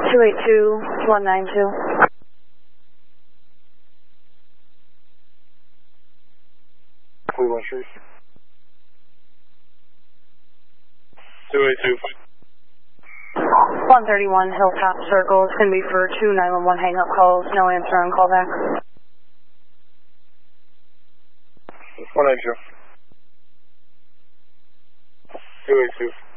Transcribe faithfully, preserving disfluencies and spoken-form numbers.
two eight two, one nine two. Cleveland Street. two eight two. one thirty-one Hilltop Circle. It's going to be for two nine one one hang-up calls. No answer on callback. one nine two. two eight two.